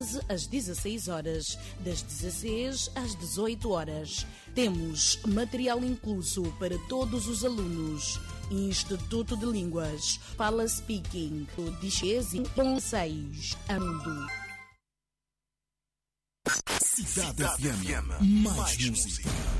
às 16 horas, das 16 às 18 horas. Temos material incluso para todos os alunos. Instituto de Línguas, Fala Speaking, Dichese com 6, Ando. Cidade FM, mais música.